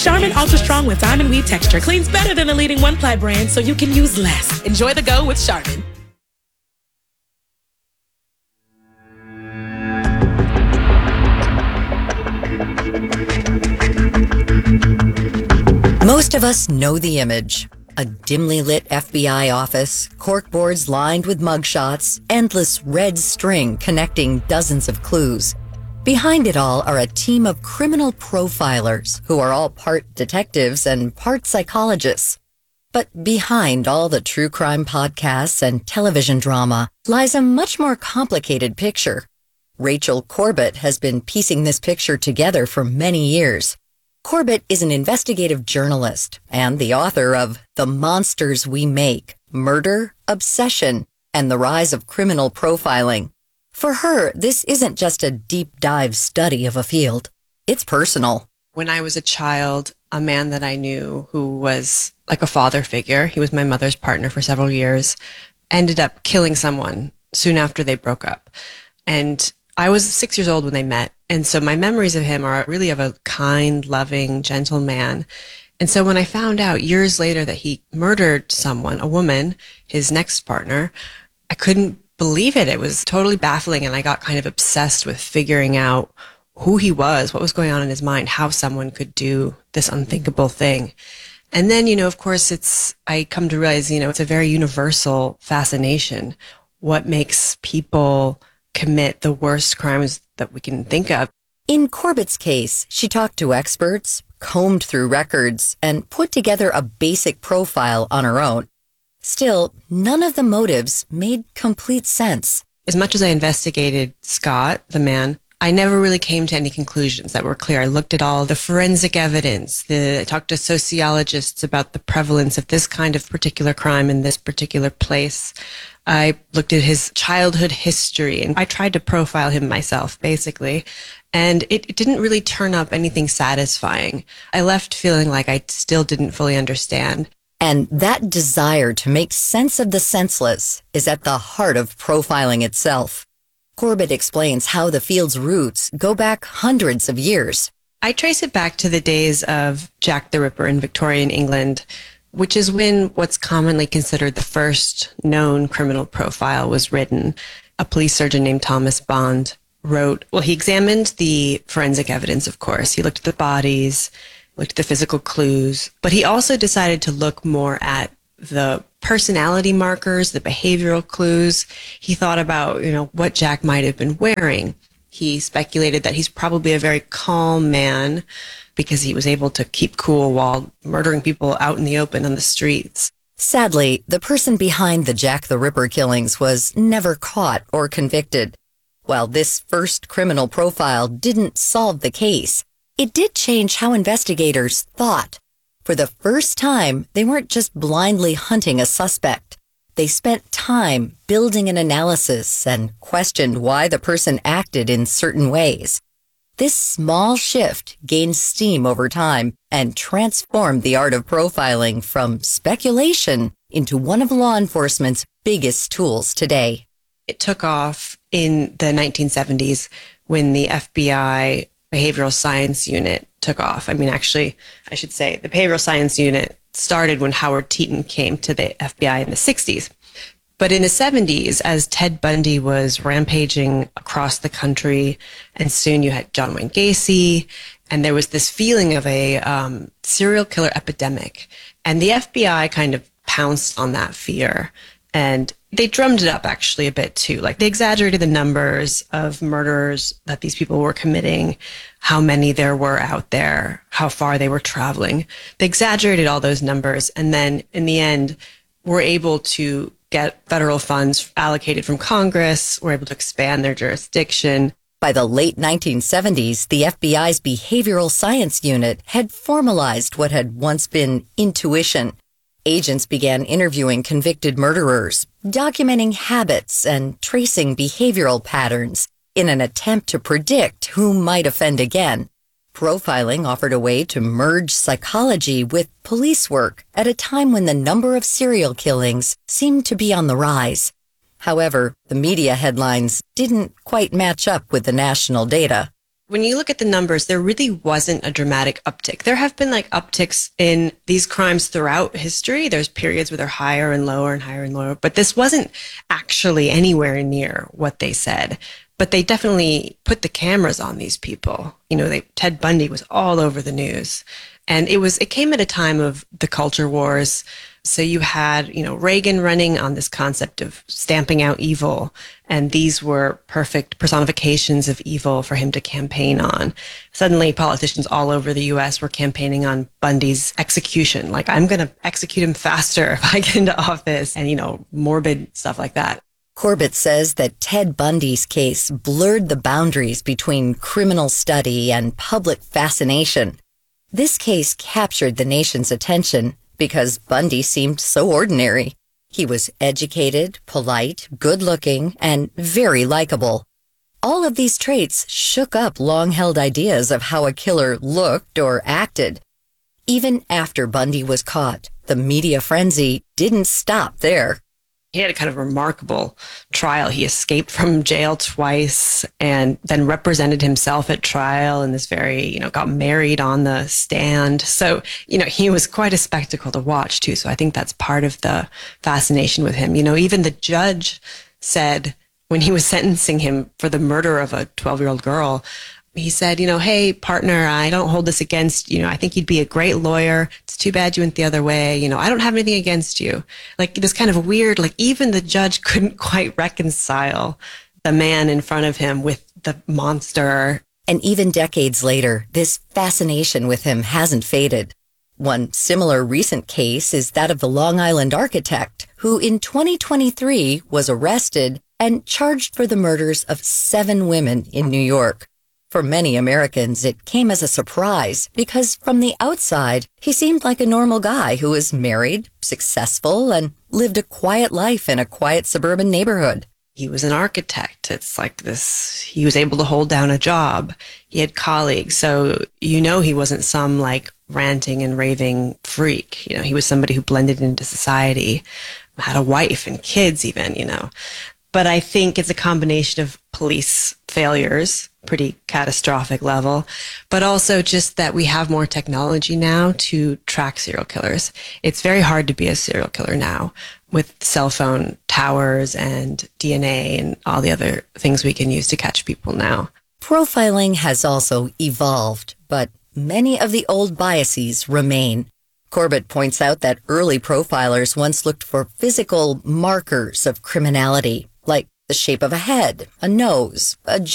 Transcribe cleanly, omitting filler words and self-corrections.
Charmin Ultra Strong with diamond weave texture cleans better than the leading one-ply brand, so you can use less. Enjoy the go with Charmin. Most of us know the image. A dimly lit FBI office, corkboards lined with mugshots, endless red string connecting dozens of clues. Behind it all are a team of criminal profilers who are all part detectives and part psychologists. But behind all the true crime podcasts and television drama lies a much more complicated picture. Rachel Corbett has been piecing this picture together for many years. Corbett is an investigative journalist and the author of The Monsters We Make, Murder, Obsession, and the Rise of Criminal Profiling. For her, this isn't just a deep dive study of a field. It's personal. When I was a child, a man that I knew who was like a father figure, he was my mother's partner for several years, ended up killing someone soon after they broke up. And I was 6 years old when they met. And so my memories of him are really of a kind, loving, gentle man. And so when I found out years later that he murdered someone, a woman, his next partner, I couldn't believe it. It was totally baffling. And I got kind of obsessed with figuring out who he was, what was going on in his mind, how someone could do this unthinkable thing. And then, of course, I come to realize, it's a very universal fascination. What makes people commit the worst crimes that we can think of? In Corbett's case, she talked to experts, combed through records, and put together a basic profile on her own. Still, none of the motives made complete sense. As much as I investigated Scott, the man, I never really came to any conclusions that were clear. I looked at all the forensic evidence. I talked to sociologists about the prevalence of this kind of particular crime in this particular place. I looked at his childhood history, and I tried to profile him myself, basically. And it didn't really turn up anything satisfying. I left feeling like I still didn't fully understand. And that desire to make sense of the senseless is at the heart of profiling itself. Corbett explains how the field's roots go back hundreds of years. I trace it back to the days of Jack the Ripper in Victorian England, which is when what's commonly considered the first known criminal profile was written. A police surgeon named Thomas Bond he examined the forensic evidence, of course. He looked at the bodies, looked at the physical clues, but he also decided to look more at the personality markers, the behavioral clues. He thought about, what Jack might have been wearing. He speculated that he's probably a very calm man because he was able to keep cool while murdering people out in the open on the streets. Sadly, the person behind the Jack the Ripper killings was never caught or convicted. While this first criminal profile didn't solve the case, it did change how investigators thought. For the first time, they weren't just blindly hunting a suspect. They spent time building an analysis and questioned why the person acted in certain ways. This small shift gained steam over time and transformed the art of profiling from speculation into one of law enforcement's biggest tools today. It took off in the 1970s when the FBI Behavioral Science Unit took off. Actually, I should say the Behavioral Science Unit started when Howard Teeton came to the FBI in the 60s. But in the 70s, as Ted Bundy was rampaging across the country, and soon you had John Wayne Gacy, and there was this feeling of a serial killer epidemic. And the FBI kind of pounced on that fear. And they drummed it up actually a bit too. Like they exaggerated the numbers of murders that these people were committing, how many there were out there, how far they were traveling. They exaggerated all those numbers. And then in the end, were able to get federal funds allocated from Congress, were able to expand their jurisdiction. By the late 1970s, the FBI's Behavioral Science Unit had formalized what had once been intuition. Agents began interviewing convicted murderers, documenting habits and tracing behavioral patterns in an attempt to predict who might offend again. Profiling offered a way to merge psychology with police work at a time when the number of serial killings seemed to be on the rise. However, the media headlines didn't quite match up with the national data. When you look at the numbers, there really wasn't a dramatic uptick. There have been like upticks in these crimes throughout history. There's periods where they're higher and lower and higher and lower, but this wasn't actually anywhere near what they said. But they definitely put the cameras on these people. You know, Ted Bundy was all over the news. And it came at a time of the culture wars. So you had, Reagan running on this concept of stamping out evil. And these were perfect personifications of evil for him to campaign on. Suddenly, politicians all over the U.S. were campaigning on Bundy's execution. Like, I'm going to execute him faster if I get into office, and, morbid stuff like that. Corbett says that Ted Bundy's case blurred the boundaries between criminal study and public fascination. This case captured the nation's attention because Bundy seemed so ordinary. He was educated, polite, good-looking, and very likable. All of these traits shook up long-held ideas of how a killer looked or acted. Even after Bundy was caught, the media frenzy didn't stop there. He had a kind of remarkable trial. He escaped from jail twice and then represented himself at trial in this very, got married on the stand. So, he was quite a spectacle to watch too. So I think that's part of the fascination with him. Even the judge said when he was sentencing him for the murder of a 12-year-old girl, he said, hey, partner, I don't hold this against you. I think you'd be a great lawyer. It's too bad you went the other way. I don't have anything against you. Like, this kind of weird, even the judge couldn't quite reconcile the man in front of him with the monster. And even decades later, this fascination with him hasn't faded. One similar recent case is that of the Long Island architect, who in 2023 was arrested and charged for the murders of 7 women in New York. For many Americans, it came as a surprise because from the outside, he seemed like a normal guy who was married, successful, and lived a quiet life in a quiet suburban neighborhood. He was an architect. It's like this, he was able to hold down a job. He had colleagues. So, he wasn't some ranting and raving freak. He was somebody who blended into society, had a wife and kids even, But I think it's a combination of police failures, pretty catastrophic level, but also just that we have more technology now to track serial killers. It's very hard to be a serial killer now with cell phone towers and DNA and all the other things we can use to catch people now. Profiling has also evolved, but many of the old biases remain. Corbett points out that early profilers once looked for physical markers of criminality, like the shape of a head, a nose, a